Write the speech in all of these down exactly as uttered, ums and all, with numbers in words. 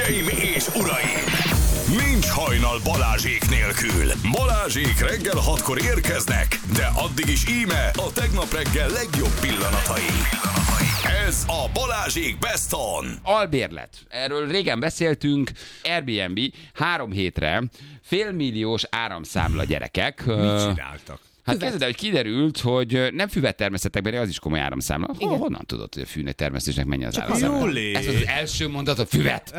Hölgyeim és uraim! Nincs hajnal Balázsék nélkül. Balázsék reggel hatkor érkeznek, de addig is íme a tegnap reggel legjobb pillanatai. Ez a Balázsék Best On. Albérlet. Erről régen beszéltünk. Airbnb három hétre félmilliós áramszámla gyerekek. Mit csináltak? Hát kezded, hogy kiderült, hogy nem füvet termesztettek bele, az is komoly áramszámla. Hol, honnan tudod, hogy a fűnek termesztésnek mennyi az áramszámla? Ez az első mondat, a füvet.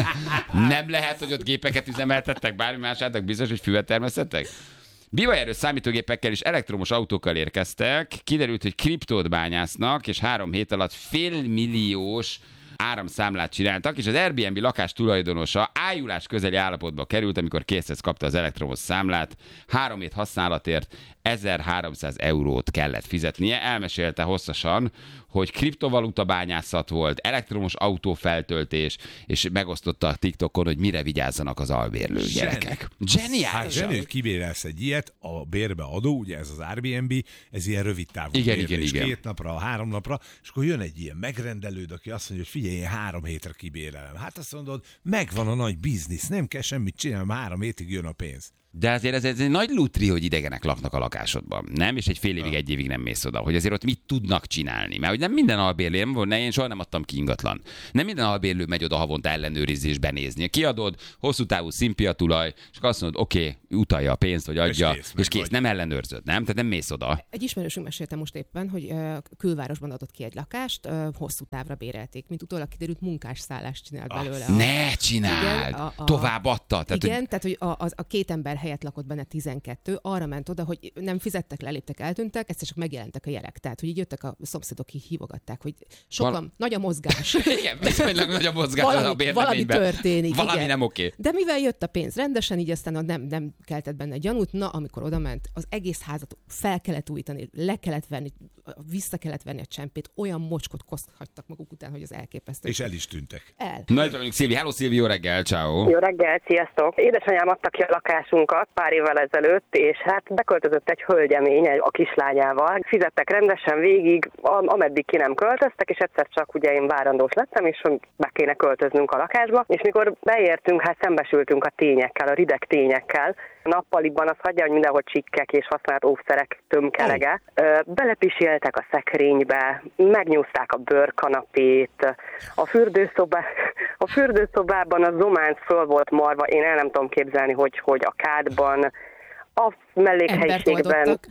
Nem lehet, hogy ott gépeket üzemeltettek, bármi más álltak, biztos, hogy füvet termesztettek? Bivaerős számítógépekkel és elektromos autókkal érkeztek, kiderült, hogy kriptót bányásznak, és három hét alatt félmilliós áramszámlát csináltak, és az Airbnb lakás tulajdonosa ájulás közeli állapotba került, amikor készhez kapta az elektromos számlát. Három hét használatért ezerháromszáz eurót kellett fizetnie. Elmesélte hosszasan, hogy kriptovaluta bányászat volt, elektromos autófeltöltés, és megosztotta a TikTokon, hogy mire vigyázzanak az albérlő gyerekek. Zseniális! Hát zseniális, kibérelsz egy ilyet, a bérbe adó, ugye ez az Airbnb, ez ilyen rövid távú igen, bérlés, igen, igen. két napra, három napra, és akkor jön egy ilyen megrendelőd, aki azt mondja, hogy figyelj, én három hétre kibérelem. Hát azt mondod, megvan a nagy biznisz, nem kell semmit csinálni, három hétig jön a pénz. De azért ez, ez egy nagy lutri, hogy idegenek laknak a lakásodban, nem? És egy fél évig, egy évig nem mész oda, hogy azért ott mit tudnak csinálni. Mert hogy nem minden albérlő, nem volt, ne, én soha nem adtam ki ingatlan. Nem minden albérlő megy oda havonta ellenőrizni és benézni. Kiadod, hosszú távú szimpia tulaj, és azt mondod, oké, okay, utalja a pénzt, vagy adja, és kész, és kész. Nem ellenőrzöd, nem? Tehát nem mész oda. Egy ismerősünk mesélte most éppen, hogy uh, külvárosban adott ki egy lakást, uh, hosszú távra bérelték, mint utólag kiderült munkásszállást csinált belőle. Ah, ne csináld! Igen, a, a, Tovább adta. Tehát, igen, hogy... tehát hogy a, a, a két ember helyett lakott benne tizenkettő, arra ment oda, hogy nem fizettek, leléptek, eltűntek, egyszer csak megjelentek a jelek. Tehát, hogy így jöttek a szomszédok, ki hívogatták, hogy sokan, Val... nagy a mozgás. Igen, viszonylag nagy a mozgás valami, a bérleményben. Valami történik. Valami igen. nem oké. De mivel jött a pénz rendesen, így aztán nem, nem keltett benne gyanút, na, amikor oda ment, az egész házat fel kellett újítani, le kellett venni, vissza kellett venni a csempét, olyan mocskot koszthagytak maguk után, hogy az elképesztő. És el is tűntek. El. Nagy vagyunk, Szilvi. Hello, Szilvi, jó reggel, ciao. Jó reggel, sziasztok. Édesanyám adta ki a lakásunkat pár évvel ezelőtt, és hát beköltözött egy hölgyemény a kislányával. Fizettek rendesen végig, ameddig ki nem költöztek, és egyszer csak ugye én várandós lettem, és be kéne költöznünk a lakásba, és mikor beértünk, hát szembesültünk a tényekkel, a rideg tényekkel. Nappaliban az hagyja, hogy mindenhol csikkek és használt óvszerek tömkelege. Belepiséltek a szekrénybe, megnyúzták a bőrkanapét, a, fürdőszoba, a fürdőszobában a zománc föl volt marva, én el nem tudom képzelni, hogy, hogy a kádban, a mellékhelyiségben,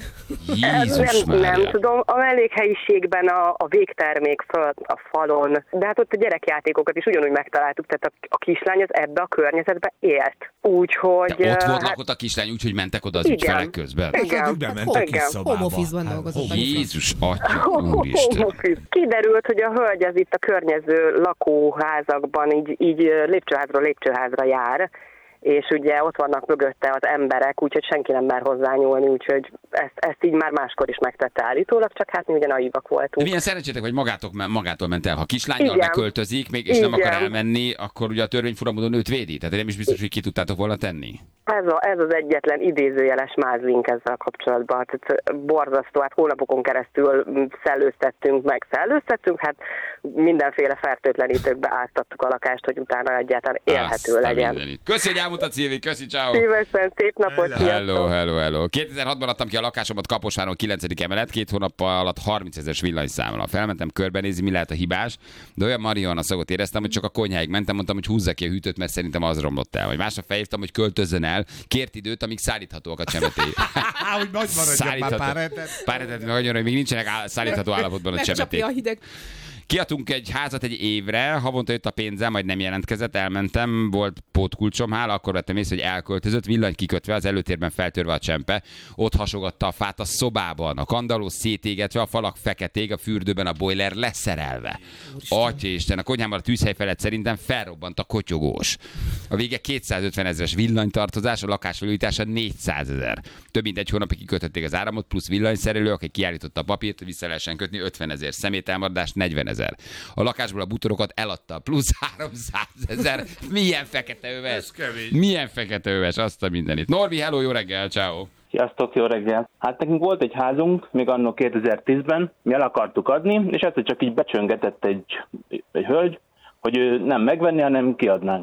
Jézus nem, nem tudom, a mellékhelyiségben a, a végtermék föl a falon, de hát ott a gyerekjátékokat is ugyanúgy megtaláltuk, tehát a, a kislány az ebbe a környezetbe élt. Úgyhogy... De ott volt hát, lakott a kislány, úgyhogy mentek oda az igen, ügyfelek közben? Igen. Hát, bement a kis szobába. Home office-ban dolgozott. Jézus atya, úristen. Kiderült, hogy a hölgy az itt a környező lakóházakban így, így lépcsőházról lépcsőházra jár, és ugye ott vannak mögötte az emberek, úgyhogy senki nem mer hozzányúlni, úgyhogy ezt, ezt így már máskor is megtette állítólag, csak hát mi ugye naívak voltunk. De milyen szerencsétek, hogy magátok, magától ment el. Ha kislánnyal igen, beköltözik, még, és igen, nem akar elmenni, akkor ugye a törvény furamodon őt védi. Tehát nem is biztos, hogy ki tudtátok volna tenni. Ez, a, ez az egyetlen idézőjeles mázlink ezzel kapcsolatban. Tehát borzasztó, hát hónapokon keresztül szellőztettünk, meg szellőztettünk, hát mindenféle fertőtlenítőkbe áztattuk a lakást, hogy utána egyáltalán élhető Azt legyen. Köszi, hogy elmondtad, Szilvi, köszi, ciao. Szívesen, szép napot, Hello, hello, hello. kétezer-hatban adtam ki a lakásomat Kaposváron, kilencedik emelet, két hónap alatt harmincezeres villanyszámla. Felmentem körbenézni, mi lehet a hibás, de olyan marihuana szagot éreztem, hogy csak a konyháig mentem, mondtam, hogy húzza ki a hűtőt, mert szerintem az romlott el. Vagy másnap felhívtam, hogy költözzön el, kért időt, amíg szállíthatóak a csemetély. Hogy nagy maradjon már pár hetet. Pár hetet, hogy még nincsenek szállítható állapotban a csemetély. A hideg. Kiadtunk egy házat egy évre, havonta jött a pénzem, majd nem jelentkezett, elmentem, volt pótkulcsom, hála, akkor vettem észre, hogy elköltözött, villany kikötve, az előtérben feltörve a csempe, ott hasogatta a fát a szobában, a kandalló szétégetve, a falak feketék, a fürdőben a boiler leszerelve. Atyaisten, a konyhámban a tűzhely felett szerintem felrobbant a kotyogós. A vége kétszázötven ezeres villanytartozás, a lakás felújítása négyszázezer. Több mint egy hónapig kikötötték az áramot, plusz villanyszerelő, aki kiállította a papírt, vissza lehessen kötni, ötvenezer, szemételmaradás negyvenezer. A lakásból a bútorokat eladta, plusz háromszázezer. Milyen fekete öves? Milyen fekete öves, azt a mindenit. Norbi, hello, jó reggel, ciao. Sziasztok, jó reggel. Hát nekünk volt egy házunk, még anno kétezer-tízben, mi el akartuk adni, és egyszer csak így becsöngetett egy, egy hölgy, hogy ő nem megvenni, hanem kiadnánk.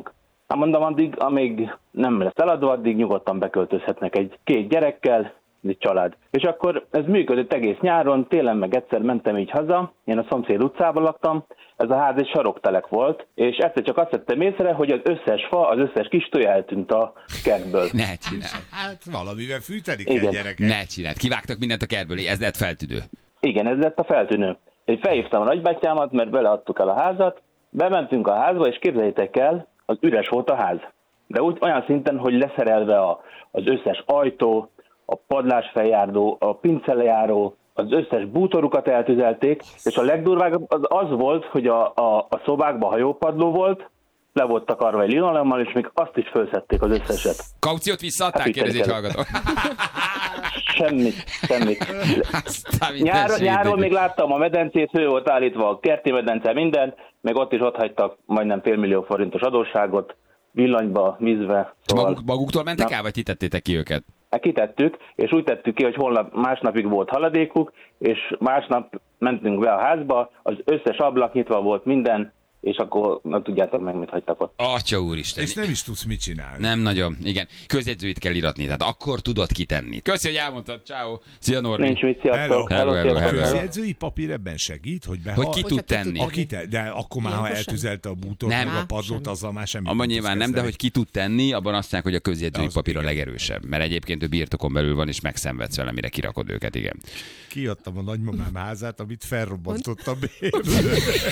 Hát mondom, addig, amíg nem lesz eladva, addig nyugodtan beköltözhetnek egy két gyerekkel, egy család. És akkor ez működött egész nyáron, télen meg egyszer mentem így haza, én a szomszéd utcában laktam, ez a ház egy saroktelek volt, és egyszer csak azt vettem észre, hogy az összes fa, az összes kis tojá eltűnt a kertből. Ne csináld. Hát valamivel fűtelik Igen. el gyerekek. Ne csináld. Kivágtak mindent a kertből, ez lett feltűnő. Igen, ez lett a feltűnő. Én felhívtam a nagybátyámat, mert beleadtuk el a házat, bementünk a házba, és képzeljétek el, az üres volt a ház. De úgy olyan szinten, hogy leszerelve a, az összes ajtó, a padlásfeljárdó, a pincelejáró, az összes bútorukat eltüzelték, és a legdurvább az az volt, hogy a, a, a szobákban hajópadló volt, le volt takarva egy linoleummal, és még azt is felszették az összeset. Kauciót visszaadták, Hát, kérdezi egy hallgató. Semmit, semmit. Aztán Nyáron, nyáron mindenségét. még láttam a medencét, fő volt állítva a kerti medence, minden, meg ott is ott hagytak majdnem félmillió forintos adósságot, villanyba, vízbe. És maguk, maguktól mentek el, vagy ti tettétek ki őket? Hát kitettük, és úgy tettük ki, hogy holnap másnapig volt haladékuk, és másnap mentünk be a házba, az összes ablak nyitva volt minden, és akkor nem tudjátok meg, mit hagytak ott. Atya úristen. És nem is tudsz mit csinálni. Nem nagyon, igen. Közjegyzőit kell iratni, tehát akkor tudod kitenni. Köszi, hogy elmondtad, ciao. Szia, Norbi. Nincs mit, sziasztok! Hello, hello, sziasztok. hello. Közjegyzői papír ebben segít, hogy behal... Hogy ki Hogy tud hát ki tud tenni. tenni. Aki te, de akkor már, ha Ilyenkor eltüzelte a bútort, Nem. meg a Á, padlót, semmi. azzal már semmi. Abban nyilván nem, de hogy ki tud tenni, abban azt mondják, hogy a közjegyzői Az papír a igen. legerősebb. Mert egyébként ő birtokon belül van, és megszenvedsz vele, mire kirakod őket, igen. Kiadtam a nagymamám házát, amit felrobbantott a bérlő.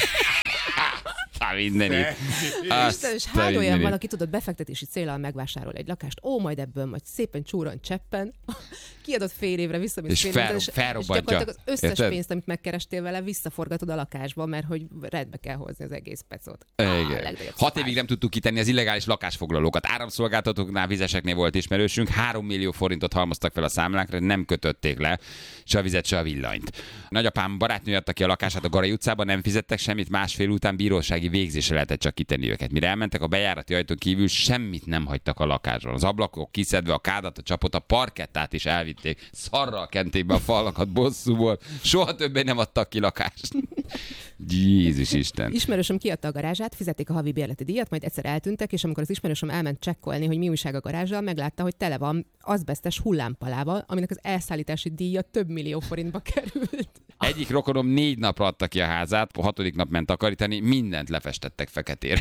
Á, mindeni. Isten, és hány olyan van, aki tudod befektetési céllal megvásárol egy lakást, ó, majd ebből majd szépen csúran cseppen, kiadott fél évre vissza, mint És fél fel- évre, és, és felrobbantja. gyakorlatilag az összes Érted? pénzt, amit megkerestél vele, visszaforgatod a lakásba, mert hogy rendbe kell hozni az egész pecot. Igen. Hat évig nem tudtuk kitenni az illegális lakásfoglalókat. Áramszolgáltatóknál, vizeseknél volt ismerősünk, három millió forintot halmoztak fel a számlákra, nem kötötték le se a vizet, se a villanyt. Nagyapám barátnő adta ki a lakását a Garai utcában, nem fizettek semmit, másfél után bírósági végzésre lehetett csak kitenni őket. Mire elmentek a bejárati ajtón kívül, semmit nem hagytak a lakásban. Az ablakok kiszedve, a kádat, a csapot, a parkettát is elvitték. Szarral kenték be a falakat bosszúból. Soha többé nem adtak ki lakást. Jézus Isten. Ismerősöm kiadta a garázsát, fizették a havi bérleti díjat, majd egyszer eltűntek, és amikor az ismerősöm elment csekkolni, hogy mi újság a garázsal, meglátta, hogy tele van azbesztes hullámpalával, aminek az elszállítási díja több millió forintba került. Egyik rokonom négy napra adta ki a házát, a hatodik nap ment takarítani, mindent lefestettek feketére.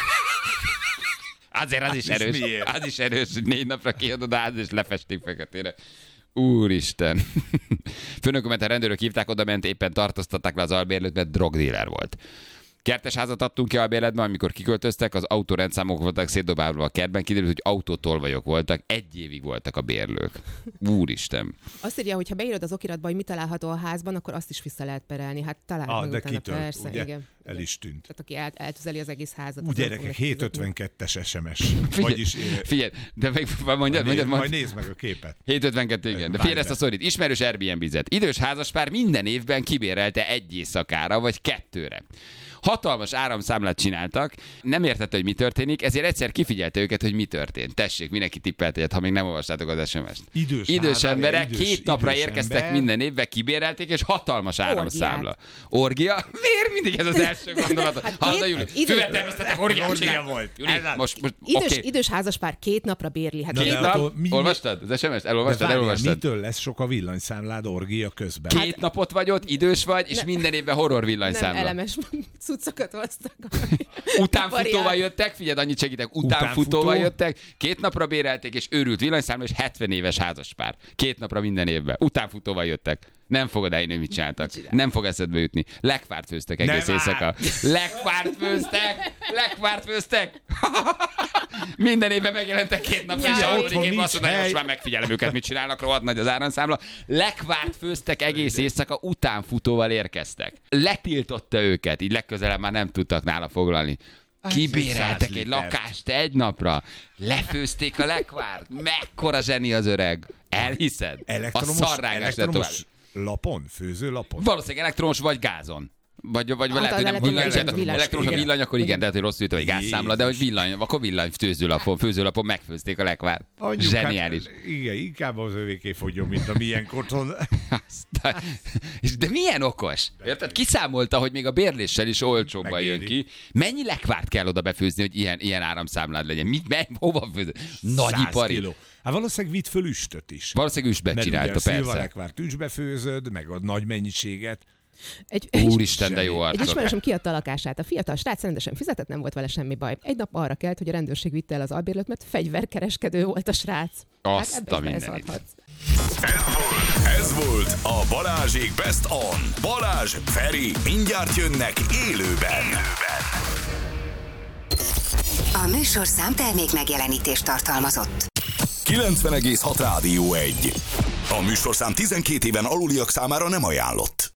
Azért az is Hát és erős. miért? Az is erős, hogy négy napra kiadod a ház, és lefestik feketére. Úristen. Főnökömet a rendőrök hívták, oda ment, éppen tartóztatták le az albérlőt, mert drogdíler volt. Kertes házat adtunk ki albérletben, amikor kiköltöztek, az autórendszámok voltak szétdobálva a kertben, kiderült, hogy autótolvajok voltak, egy évig voltak a bérlők. Úristen. Azt írja, hogy ha beírod az okiratba, hogy mi található a házban, akkor azt is vissza lehet perelni. Hát talán Ah, meg de utána, kitől, persze, ugye? igen. El is tűnt. Tehát aki el, eltüzeli az egész házat. Úgy az nem gyerekek, fogja fizetni. hétszázötvenkettes es em es. Figyelj, Vagyis eh, figyelj, de meg mondjad, mondjad, nézd, mondjad. majd nézd meg a képet. hétszázötvenkettő, igen. De Várj félre ezt be. a szorít. Ismerős Airbnb-zet. Idős házaspár minden évben kibérelte egy éjszakára, vagy kettőre. Hatalmas áramszámlát csináltak, nem értette, hogy mi történik, ezért egyszer kifigyelte őket, hogy mi történt. Tessék, mindenki tippelt egyet, ha még nem olvastátok az es em es-t. Idős idős házár, emberek idős- két napra idős érkeztek ember. minden évben, kibérelték, és hatalmas áramszámla. Orgia? Miért mindig ez az első gondolat? Hát Hallod, két- Júli? idő- Füvetermesztetek, orgiát Orgia csinál. volt. Júli, Ez az. most, most Idős, oké. idős házaspár két napra bérli. Hát Na, Két de nap? attól mi- Olvastad az es em es-t? De Elolvastad? várjál, Elolvastad? mitől lesz sok a villanyszámlád orgia közben? Két napot vagy ott, idős vagy, és minden évben horror nem villanyszámla. elemes cuccokat hoztak. Utánfutóval Variál. jöttek, figyeld, annyit segítek, utánfutóval Utánfutó? jöttek, két napra bérelték, és őrült villanyszámla, és hetven éves házaspár. Két napra minden évben. Utánfutóval jöttek. Nem fogod elhinni, hogy mit csináltak. Nem fog eszedbe jutni. Lekvárt főztek egész Nem éjszaka. Lekvárt főztek! Lekvárt főztek! Minden évben megjelentek két nap, és Nyári. a harmadik Otthon évben azt nincs mondták, most hely. már megfigyelem őket, mit csinálnak, rohadt nagy az áramszámla. Lekvárt főztek egész éjszaka, utánfutóval érkeztek. Letiltotta őket, így legközelebb már nem tudtak nála foglalni. Kibéreltek száz egy litert. lakást egy napra, lefőzték a lekvárt. Mekkora zseni az öreg. Elhiszed? A Elektromos, szarrágás lett tovább. elektromos lapon, főző lapon. Valószínűleg elektromos vagy gázon. Vagy, vagy Hát, lehet, hogy nem elektromos- villany, villany. elektromos a villany, akkor igen, de hogy rosszul jött, vagy gázszámla, de hogy villany, akkor villany főzőlapon, főzőlapon megfőzték a lekvárt. Anyuk, Zseniális. Hát, igen, inkább az övéké fogjon, mint a milyen otthon. Aztán- és De milyen okos? Érted? Kiszámolta, hogy még a bérléssel is olcsóbban jön Megéri. ki. Mennyi lekvárt kell oda befőzni, hogy ilyen, ilyen áramszámlád legyen? Mit, me, hova főzni? Nagyipari. Kiló. Hát valószínűleg vitt föl üstöt is. Valószínűleg üstbe Mert csinálta, ugye a persze. szilvalekvárt üstbe főzöd, meg a nagy mennyiséget. Egy, Úristen, de jó Egy arcok. ismerősöm kiadta a lakását. A fiatal srác rendesen fizetett, nem volt vele semmi baj. Egy nap arra kelt, hogy a rendőrség vitte el az albérlőt, mert fegyverkereskedő volt a srác. Azt ebbe a is mindenit. beleszólhatsz. Ez volt a Balázsék Best On. Balázs, Feri, mindjárt jönnek élőben. A műsorszám termék megjelenítést tartalmazott. kilencven egész hat Rádió egy. A műsorszám tizenkét éven aluliak számára nem ajánlott.